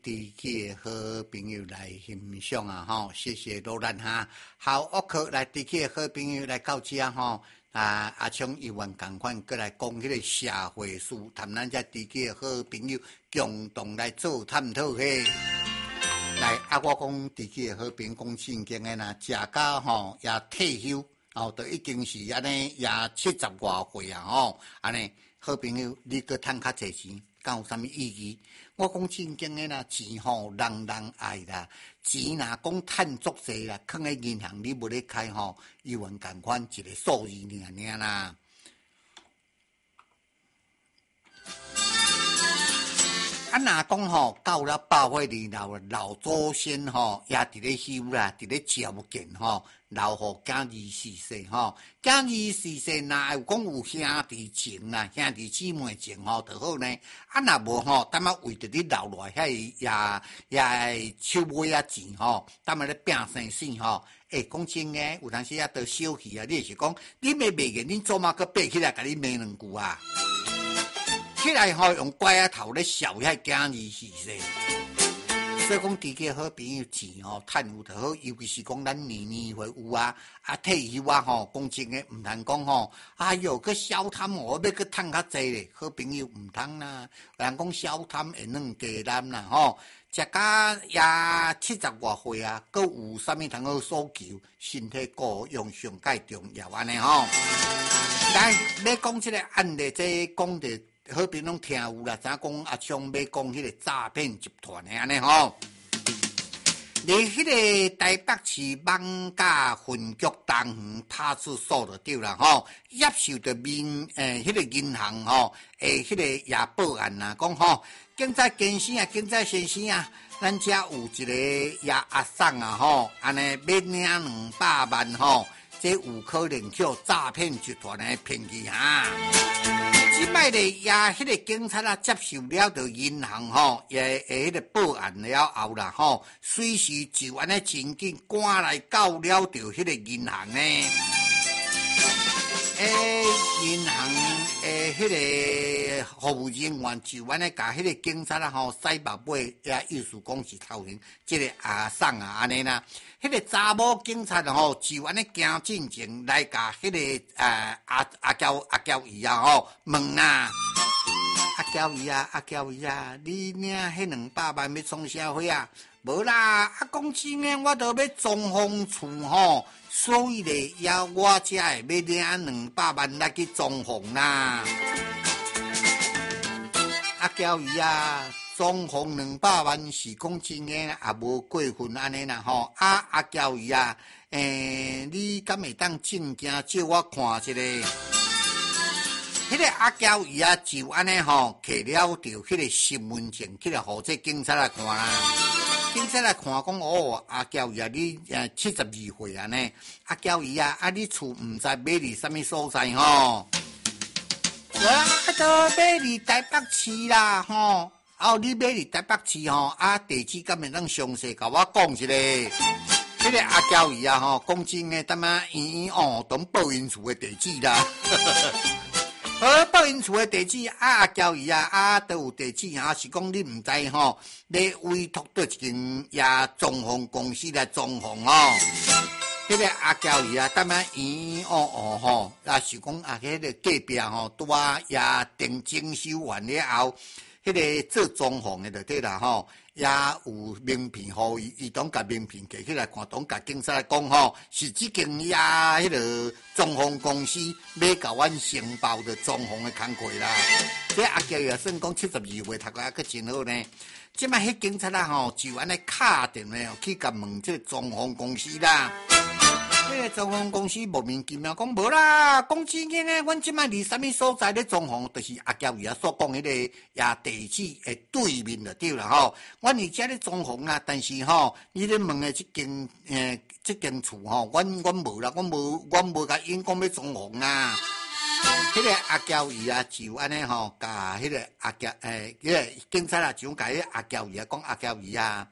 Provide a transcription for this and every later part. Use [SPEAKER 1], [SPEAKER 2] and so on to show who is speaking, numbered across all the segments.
[SPEAKER 1] 知己的好朋友来欣赏啊！吼，谢谢罗兰哈。好，我可来知己的好朋友来到这吼。阿昌议员同款，过来讲迄个社会事，谈咱遮知己的好朋友共同来做探讨嘿。来，我讲知己的好朋友讲正经的啦，食到吼也退休，都已经是安尼也70外岁啊吼，安尼好朋友，你搁趁较济钱，敢有啥物意义？我讲正经的啦，钱吼人人爱啦，钱若讲趁足济啦，放喺银行你无咧开吼，议员共款一个数字尔啦。若讲吼，到了8岁老祖先吼，也伫咧休啦，伫咧照见吼，留互囝儿逝世吼，囝儿逝世，若有讲有兄弟情啦，兄弟姊妹情吼，就好呢。若无吼，当嘛为着你留落遐也手尾啊钱吼，当嘛咧拼生死吼。讲真诶，有当时啊，得小气啊，你是讲你袂卖个，恁祖妈佮爬起来，甲你骂两句啊。起来吼，用拐仔头咧笑遐囝儿逝世，所以讲知己好朋友钱吼，趁有就好，尤其是讲咱年会有啊，退休啊吼，讲真诶，毋通讲吼，哎哟，去小贪我要去趁较济咧，好朋友毋通啦，人讲小贪会软鸡蛋啦吼，食甲也70外岁啊，佮有啥物通好所求，身体顾用上介重要安尼吼。来，要讲即个案例，即讲着。好朋友拢听有啦，怎讲阿昌要讲迄个诈骗集团的安尼吼？伫迄个台北市艋舺分局东园派出所就对啦吼，接受着迄个银行吼，迄个也报案啦，讲吼，警察先生啊，警察先生啊，咱遮有一个阿送啊吼，安尼要领200万吼，这有可能叫诈骗集团来骗去哈。即摆咧，迄个警察啊，接受了着银行吼，也迄个报案了后啦吼，随时就安尼真紧赶来到了着迄个银行呢。银行迄个服务人员就安尼甲迄个警察啊吼洗目尾，也意思讲是头前即个阿送啊安尼啦。迄个查某警察吼就安尼行进前来甲迄个阿娇姨啊吼问啊，阿娇姨啊，你领迄200万要创啥货啊？无啦，讲真诶，我都要装潢厝吼。所以咧，我才会要领200万来去装潢啦。阿娇姨啊，装潢200万是讲真诶，也无过分安尼啦吼。阿娇姨啊，你敢会当证件借我看一下？迄个阿娇姨啊，就安尼吼，摕了着迄个身份证，去来互这警察来看啦。警察来看讲阿娇姨啊，你72岁啊呢？阿娇姨啊，你厝毋知买伫什么所在吼？我都买伫台北市啦吼。你买伫台北市吼，地址敢会当详细甲我讲一下？迄个阿娇姨啊吼，讲真诶，淡仔当报因厝诶地址啦。报因厝的地址阿娇姨啊，都有地址是讲你毋知吼，你委托到一间装潢公司来装潢吼。迄个阿娇姨啊，淡仔吼，是讲迄个隔壁吼，拄也定征收完了后，迄个做装潢的就对啦吼。也有名片，互伊当甲名片摕起来看，当甲警察来讲吼，是即间迄个装潢公司要甲阮承包的装潢的工课啦。这阿娇也算讲72岁，读个还佫真好呢。即摆迄警察啦吼，就安尼敲电话去甲问这个装潢公司啦。迄个装潢公司莫名其妙讲无啦，讲真经诶，阮即摆伫啥物所在咧装潢，就是阿娇姨所讲迄个地址诶对面就对啦吼。阮伫遮咧装潢啊，但是吼，你咧问诶即间厝吼，阮无啦，阮无甲因讲要装潢啊。迄个阿娇姨啊，就安尼吼，甲迄个迄个警察啊，就甲迄个阿娇姨啊讲，阿娇姨啊。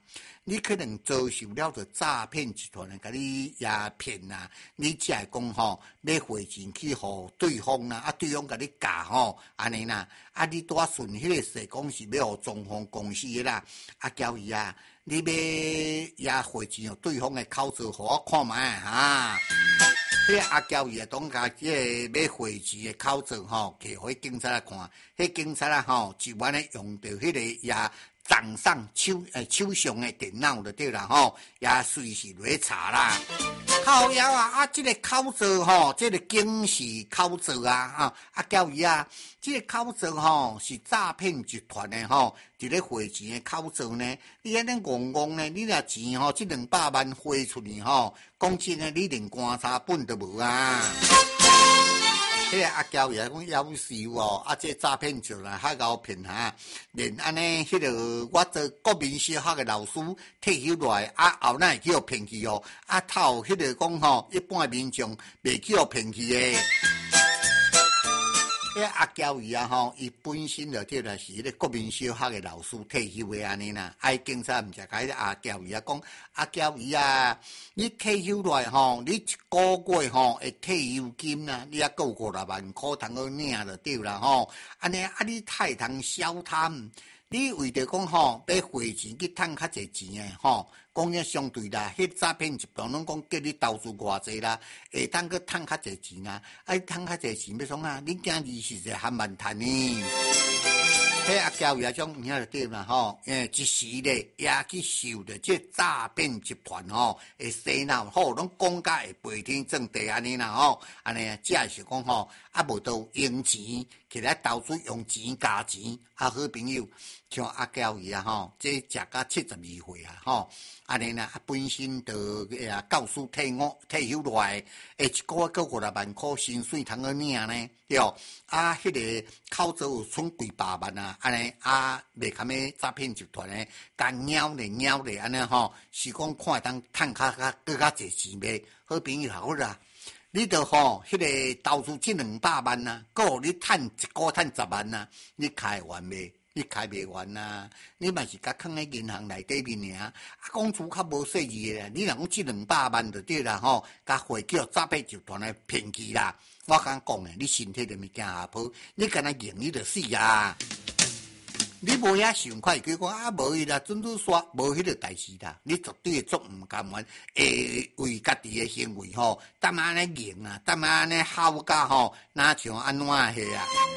[SPEAKER 1] 你可能遭受了着诈骗集团甲你鸦骗啦，你只会讲吼要汇钱去互对方啦，对方甲你教吼安尼啦，你拄啊顺迄个势讲是要互中方公司的啦，交伊你要汇钱互对方的口罩，互我看卖哈。迄交伊当甲即个要汇钱的口罩吼，摕互警察来看，迄警察吼就完咧用着迄个掌上手上的电脑就对啦吼，也随时来查啦。靠腰这个口罩吼，这个警示口罩交伊这个口罩吼是诈骗集团的吼，伫咧汇钱的口罩呢，你安尼戆戆呢，你若钱吼这200万汇出去吼，讲真诶，你连棺材本都无啊！迄个交伊讲夭寿哦，这诈骗集团还搞骗连安尼迄个我做国民小学的老师退休落来后来去互骗去哦，透迄个讲吼，一般民众袂去互骗去的。迄交伊吼，伊本身就对啦，是迄个国民小学的老师退休的安尼啦。警察毋是甲交伊讲，交伊你退休落来吼，你一个月吼的退休金你够5-6万块通去领就对啦吼。安尼你太通小贪，你为着讲吼要汇钱去趁较济钱的吼。讲遐相对啦，迄诈骗集团拢讲叫你投资偌济啦，会当去趁较济钱趁较济钱要创你今日是一个含万赚呢。迄交易种影就对啦吼，一时咧也去受着这诈骗集团吼的洗脑，拢讲甲会飞天正地安尼啦吼，安尼只是讲吼无都用钱起来投资，用钱加钱好朋友像交易吼，这食到72岁吼。安尼啦，本身就教师退休落来，一个月够5-6万块薪水通去领呢，对。迄个口罩有剩几百万安尼袂堪咩诈骗集团呢，甲鸟咧安尼吼，是讲看当趁更较济钱呗。好朋友好啦，你著吼迄个投资这200万够你趁一个趁10万你开完未？你开袂完你嘛是甲放喺银行内底面尔。讲厝较无细致的，你若讲这200万就对啦吼，甲汇叫诈骗集团来骗去啦。我敢讲你身体就物件下坡，你敢若赢你就死啊！你无遐想快，佢讲无伊啦，准拄煞无迄个代志啦。你绝对会做毋甘愿，会为家己的行为吼，当安尼赢当安尼好甲吼，哪像安怎迄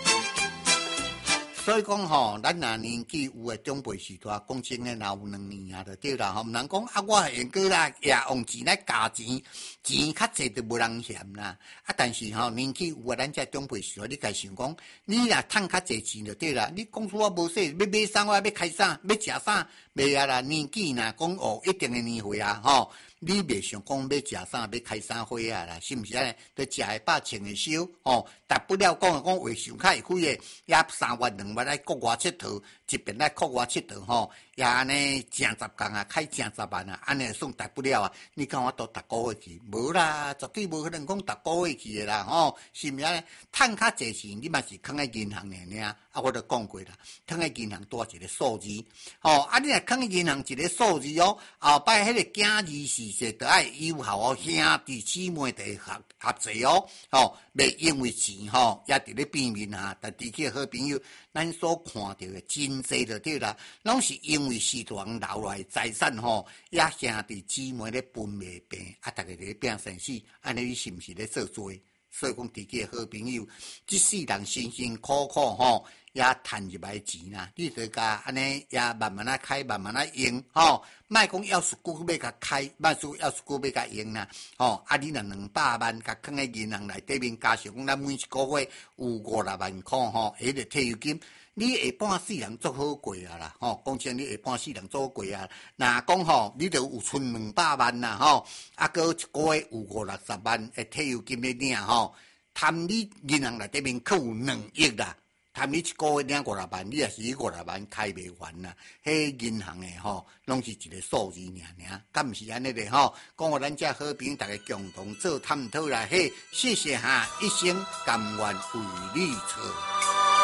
[SPEAKER 1] 所以讲吼，咱若年纪有诶长辈时代，讲真诶，若有2年就对啦吼。毋通讲我用过啦，也用钱来加钱，钱较济就无人嫌啦。但是吼，年纪有咱这长辈时代，你家想讲，你若趁较济钱就对啦。你讲出我无说，要买啥，我要开啥，要食啥，袂啦。年纪若讲一定诶年岁吼。你袂想讲要食啥，要开啥花啦？是毋是安尼？要食会饱，穿会少大不了讲话想较会开诶，也3月2月来国外佚佗，一边来国外佚佗吼，也安尼挣10工开挣10万安尼算大不了你讲我都逐个月去？无啦，绝对无可能讲逐个月去诶啦吼，是毋是安尼？趁较济钱，你嘛是放喺银行诶尔我都讲过啦，放喺银行多一个数字你若放喺银行一个数字后摆迄个囝儿时势都爱有效兄弟姊妹得合作袂因为钱也伫咧变面但的确好朋友，咱所看到的真济就对啦，拢是因为世大人留来财产也兄弟姊妹咧分袂平大家咧拼生死，安尼你是毋是咧做做？所以讲的确好朋友，这世人辛辛苦苦也赚入来钱啦，你著甲安尼也慢慢啊开，慢慢啊用莫讲要是久要甲开，莫说要是久要甲用啦你若200万甲放喺银行内底面，加上讲咱每一个月有5-6万块迄个退休金，你下半世人做好过啦讲真，你下半世人做好过若讲你著有剩200万啦搁一个月有5-60万的退休金咧领贪你银行内底面可有2亿啦。贪你一个月领5-6万，你也是5-6万开袂完啦。迄银行诶拢是一个数字尔，敢毋是安尼咧讲互咱这好朋友大家共同做探讨啦。谢谢一生甘愿为你错。